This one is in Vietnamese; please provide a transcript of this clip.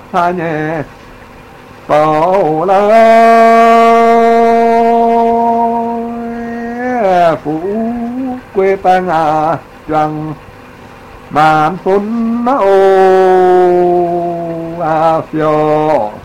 tha nhẹ bảo la phú quê ta ngà chẳng màn phun ô phiêu